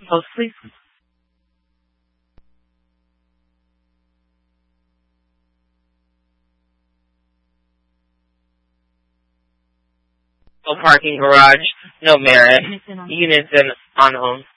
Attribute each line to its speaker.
Speaker 1: Oh, please. No parking garage, no merit. Units and on home.